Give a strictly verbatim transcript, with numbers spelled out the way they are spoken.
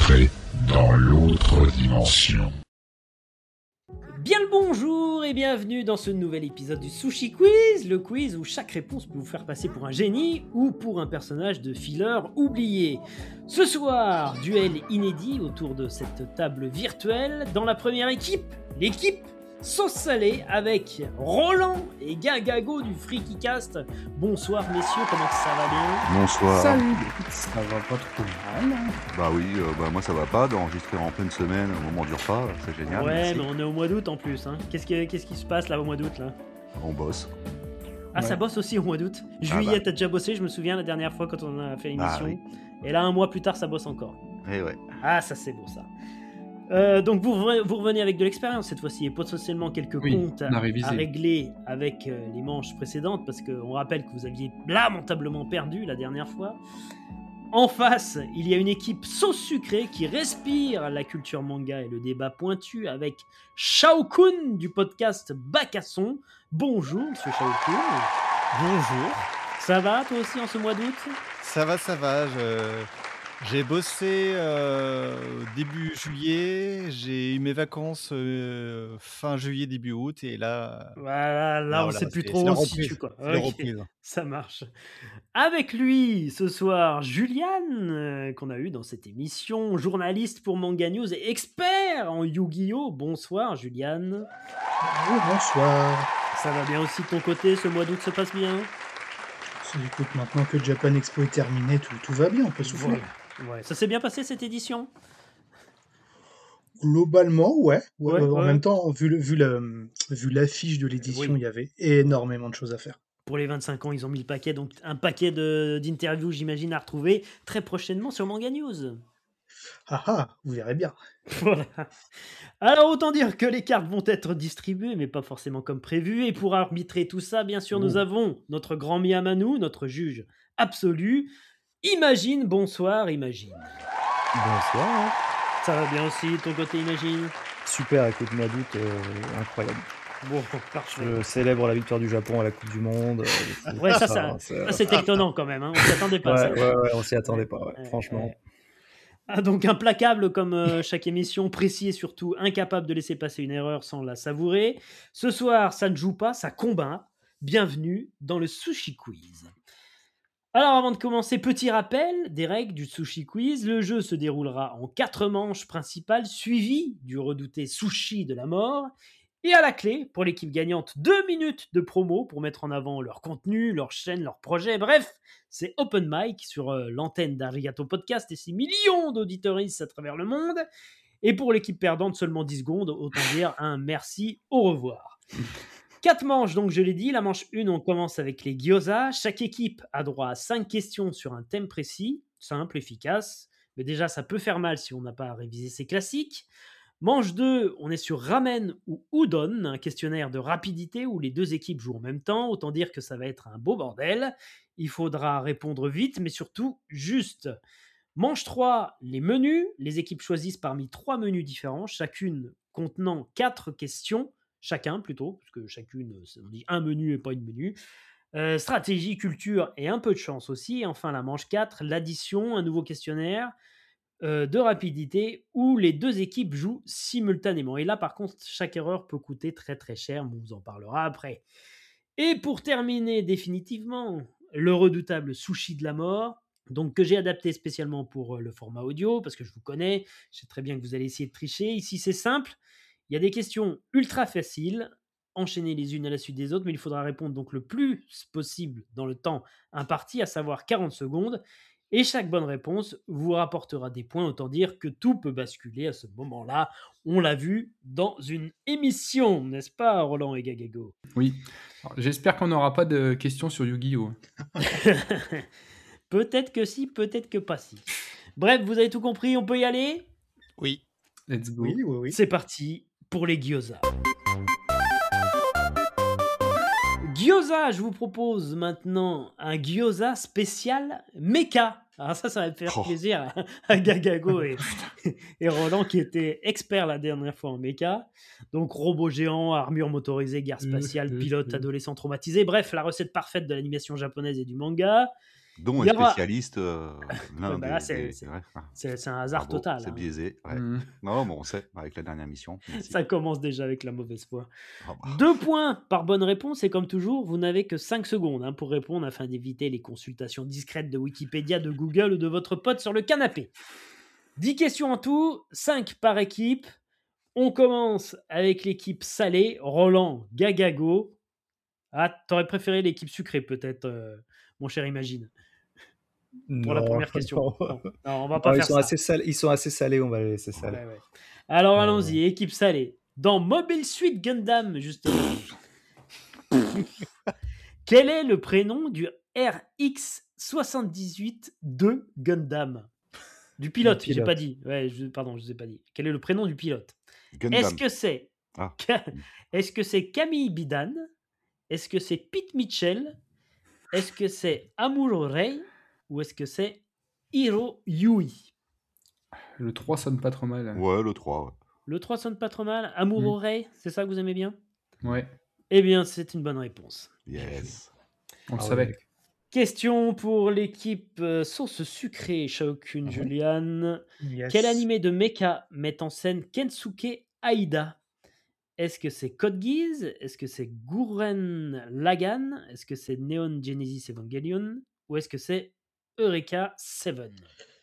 entrer dans l'autre dimension. Bien le bonjour et bienvenue dans ce nouvel épisode du Sushi Quiz, le quiz où chaque réponse peut vous faire passer pour un génie ou pour un personnage de filler oublié. Ce soir, duel inédit autour de cette table virtuelle. Dans la première équipe, l'équipe Sauce Salée avec Roland et Gagago du Freakycast. Bonsoir messieurs, comment ça va bien ? Bonsoir. Salut. Ça va pas trop mal. Bah oui, euh, bah moi ça va pas, d'enregistrer en pleine semaine au moment du repas, c'est génial. Ouais, merci. mais on est au mois d'août en plus. Hein. Qu'est-ce, qui, qu'est-ce qui se passe là au mois d'août là ? On bosse. Ah, Ouais. ça bosse aussi au mois d'août. Ah Juillet, bah. t'as déjà bossé, je me souviens la dernière fois quand on a fait l'émission. Ah oui. Et là, un mois plus tard, ça bosse encore. Eh ouais. Ah, ça c'est beau ça. Euh, donc vous, re- vous revenez avec de l'expérience cette fois-ci et potentiellement quelques Oui, comptes on a à, révisé. à régler avec euh, les manches précédentes parce qu'on rappelle que vous aviez lamentablement perdu la dernière fois. En face, il y a une équipe sauce sucrée qui respire la culture manga et le débat pointu avec Shao Kun du podcast Bacasson. Bonjour monsieur Shao Kun. Bonjour, Ça va toi aussi en ce mois d'août ? ça va, ça va. je- J'ai bossé euh, début juillet, j'ai eu mes vacances euh, fin juillet, début août, et là, Voilà, là là, on voilà, sait plus c'est- trop c'est où la on se reprise, situe quoi. c'est la Ok, reprise. ça marche. Avec lui ce soir, Juliane, euh, qu'on a eu dans cette émission, journaliste pour Manga News et expert en Yu-Gi-Oh! Bonsoir Juliane. Oui, bonsoir. Ça va bien aussi de ton côté, ce mois d'août se passe bien ? Écoute, maintenant que Japan Expo est terminé, tout, tout va bien, on peut souffler. Ouais. Ouais. Ça s'est bien passé cette édition ? Globalement, ouais. Ouais, Ouais, ouais, En ouais. même temps, vu, le, vu, le, vu l'affiche de l'édition, Oui. il y avait énormément de choses à faire. Pour les vingt-cinq ans, ils ont mis le paquet, donc un paquet de, d'interviews, j'imagine, à retrouver très prochainement sur Manga News. Ah ah, vous verrez bien. Voilà. Alors autant dire que les cartes vont être distribuées, mais pas forcément comme prévu. Et pour arbitrer tout ça, bien sûr, nous Ouh. avons notre grand Miyamanu, notre juge absolu. Imagine, bonsoir, Imagine. Bonsoir. Ça va bien aussi, de ton côté, Imagine ? Super, écoute, mois d'août, euh, incroyable. Bon, parfait. Je célèbre la victoire du Japon à la Coupe du Monde. euh, c'est- Ouais, ça, enfin, ça, c'est- ça, c'est étonnant quand même. Hein. On s'y attendait pas. Ouais, ça. ouais, ouais, on s'y attendait pas, ouais, Ouais, franchement. ouais. Ah, donc implacable comme euh, chaque émission, précis et surtout incapable de laisser passer une erreur sans la savourer. Ce soir, ça ne joue pas, ça combat. Bienvenue dans le Sushi Quiz. Alors avant de commencer, petit rappel des règles du Sushi Quiz. Le jeu se déroulera en quatre manches principales, suivies du redouté sushi de la mort. Et à la clé, pour l'équipe gagnante, deux minutes de promo pour mettre en avant leur contenu, leur chaîne, leur projet. Bref, c'est open mic sur euh, l'antenne d'Arigato Podcast et ses millions d'auditeuristes à travers le monde. Et pour l'équipe perdante, seulement dix secondes, autant dire un merci, au revoir. Quatre manches, donc je l'ai dit. La manche un, on commence avec les gyoza. Chaque équipe a droit à cinq questions sur un thème précis, simple, efficace. Mais déjà, ça peut faire mal si on n'a pas à réviser ses classiques. Manche deux, on est sur ramen ou udon, un questionnaire de rapidité où les deux équipes jouent en même temps. Autant dire que ça va être un beau bordel. Il faudra répondre vite, mais surtout juste. Manche trois, les menus. Les équipes choisissent parmi trois menus différents, chacune contenant quatre questions, chacun plutôt, parce que chacune, on dit un menu et pas une menu. Euh, stratégie, culture et un peu de chance aussi. Et enfin, la manche quatre, l'addition, un nouveau questionnaire euh, de rapidité où les deux équipes jouent simultanément. Et là, par contre, chaque erreur peut coûter très très cher, mais on vous en parlera après. Et pour terminer définitivement, le redoutable sushi de la mort, donc que j'ai adapté spécialement pour euh, le format audio, parce que je vous connais, je sais très bien que vous allez essayer de tricher. Ici, c'est simple, il y a des questions ultra faciles, enchaînées les unes à la suite des autres, mais il faudra répondre donc le plus possible dans le temps imparti, à savoir quarante secondes. Et chaque bonne réponse vous rapportera des points, autant dire que tout peut basculer à ce moment-là. On l'a vu dans une émission, n'est-ce pas, Roland et Gagago ? Oui. Alors, j'espère qu'on n'aura pas de questions sur Yu-Gi-Oh! Peut-être que si, peut-être que pas si. Bref, vous avez tout compris, on peut y aller ? Oui. Let's go. Oui, oui, oui. C'est parti pour les gyoza. Gyoza, je vous propose maintenant un gyoza spécial mecha. Alors ça, ça va me faire Oh. plaisir à, à Gagago et, et Roland qui étaient experts la dernière fois en mecha. Donc robot géant, armure motorisée, guerre spatiale, Euh, euh, pilote euh. adolescent traumatisé. Bref, la recette parfaite de l'animation japonaise et du manga. Dont Il un y aura- spécialiste, euh, l'un Ouais, bah là, des... c'est- des- c'est- ouais, ah, C'est c'est un hasard bravo, total. c'est hein. biaisé. Ouais. Mm. Non, bon, on sait, avec la dernière mission. Merci. Ça commence déjà avec la mauvaise foi. Ah bah. Deux points par bonne réponse et comme toujours, vous n'avez que cinq secondes hein, pour répondre afin d'éviter les consultations discrètes de Wikipédia, de Google ou de votre pote sur le canapé. dix questions en tout, cinq par équipe. On commence avec l'équipe salée, Roland, Gagago. Ah, t'aurais préféré l'équipe sucrée peut-être, euh, mon cher Imagine, pour la Non, première question. non. Non, non, on va Non, pas ils, faire sont ça. assez salés, ils sont assez salés, on va les laisser salés. Ouais, ouais. Alors Ouais, allons-y, équipe salée. Dans Mobile Suit Gundam, justement. Quel est le prénom du R X soixante-dix-huit de Gundam? Du pilote, Du j'ai pilote. pas dit. Ouais, je, pardon, je vous ai pas dit. Quel est le prénom du pilote? Gundam. Est-ce que c'est Ah. Est-ce que c'est Camille Bidan? Est-ce que c'est Pete Mitchell? Est-ce que c'est Amuro Rei? Ou est-ce que c'est Hiro Yui? Le trois sonne pas trop mal. Ouais, le trois. Ouais. Le trois sonne pas trop mal. Amuro Mm. Rei, c'est ça que vous aimez bien? Ouais, Eh bien, c'est une bonne réponse. Yes. on le Ah ouais, savait. mec. Question pour l'équipe euh, sauce sucrée, Shaokun Mhm. Julian. Yes. Quel animé de mecha met en scène Kensuke Aida? Est-ce que c'est Code Geass? Est-ce que c'est Gurren Lagann? Est-ce que c'est Neon Genesis Evangelion? Ou est-ce que c'est Eureka sept?